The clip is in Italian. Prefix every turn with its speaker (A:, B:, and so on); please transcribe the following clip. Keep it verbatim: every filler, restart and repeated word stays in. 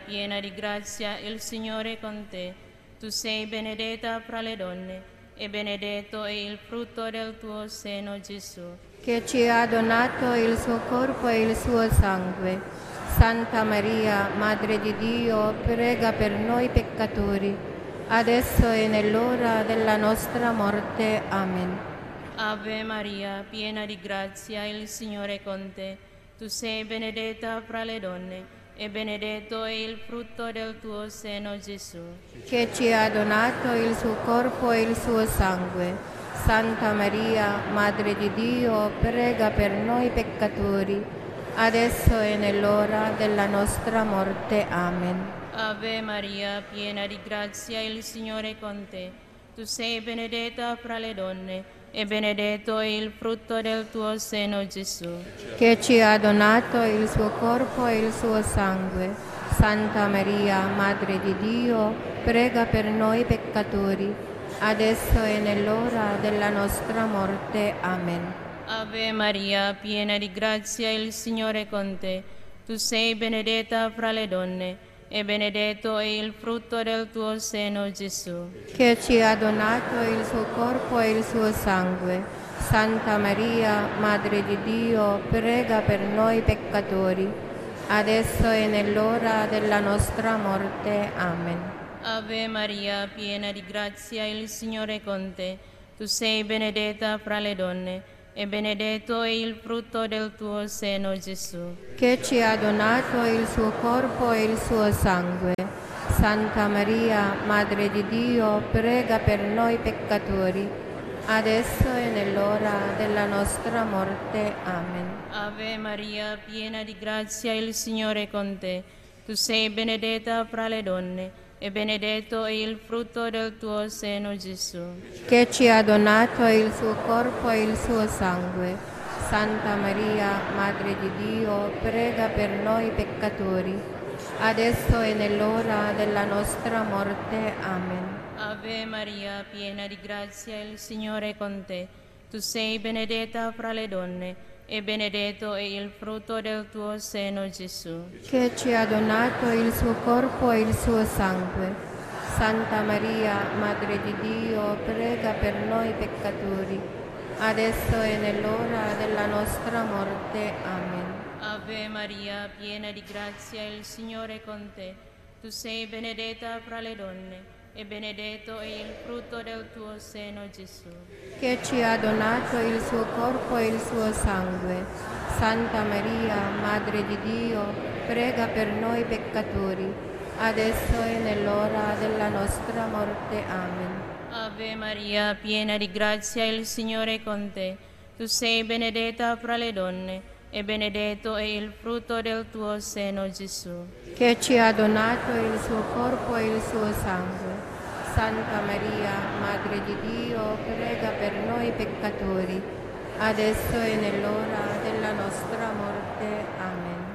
A: piena di grazia, il Signore è con te. Tu sei benedetta fra le donne, e benedetto è il frutto del tuo seno, Gesù.
B: che ci ha donato il suo corpo e il suo sangue. Santa Maria, Madre di Dio, prega per noi peccatori, adesso e nell'ora della nostra morte. Amen.
A: Ave Maria, piena di grazia, il Signore è con te. Tu sei benedetta fra le donne, e benedetto è il frutto del tuo seno, Gesù.
B: che ci ha donato il suo corpo e il suo sangue. Santa Maria, Madre di Dio, prega per noi peccatori, adesso e nell'ora della nostra morte. Amen.
A: Ave Maria, piena di grazia, il Signore è con te. Tu sei benedetta fra le donne, e benedetto è il frutto del tuo seno, Gesù.
B: che ci ha donato il suo corpo e il suo sangue. Santa Maria, Madre di Dio, prega per noi peccatori, adesso e nell'ora della nostra morte. Amen.
A: Ave Maria, piena di grazia, il Signore è con te. Tu sei benedetta fra le donne, e benedetto è il frutto del tuo seno, Gesù.
B: che ci ha donato il suo corpo e il suo sangue. Santa Maria, Madre di Dio, prega per noi peccatori, adesso e nell'ora della nostra morte. Amen.
A: Ave Maria, piena di grazia, il Signore è con te. Tu sei benedetta fra le donne, e benedetto è il frutto del tuo seno, Gesù.
B: che ci ha donato il suo corpo e il suo sangue. Santa Maria, Madre di Dio, prega per noi peccatori, adesso e nell'ora della nostra morte. Amen.
A: Ave Maria, piena di grazia, il Signore è con te. Tu sei benedetta fra le donne, e benedetto è il frutto del tuo seno, Gesù.
B: che ci ha donato il suo corpo e il suo sangue. Santa Maria, Madre di Dio, prega per noi peccatori, adesso e nell'ora della nostra morte. Amen.
A: Ave Maria, piena di grazia, il Signore è con te. Tu sei benedetta fra le donne, e benedetto è il frutto del tuo seno, Gesù.
B: che ci ha donato il suo corpo e il suo sangue. Santa Maria, Madre di Dio, prega per noi peccatori, adesso e nell'ora della nostra morte. Amen.
A: Ave Maria, piena di grazia, il Signore è con te. Tu sei benedetta fra le donne, e benedetto è il frutto del tuo seno, Gesù.
B: che ci ha donato il suo corpo e il suo sangue. Santa Maria, Madre di Dio, prega per noi peccatori, adesso e nell'ora della nostra morte. Amen.
A: Ave Maria, piena di grazia, il Signore è con te. Tu sei benedetta fra le donne, e benedetto è il frutto del tuo seno, Gesù.
B: che ci ha donato il suo corpo e il suo sangue. Santa Maria, Madre di Dio, prega per noi peccatori, adesso e nell'ora della nostra morte. Amen.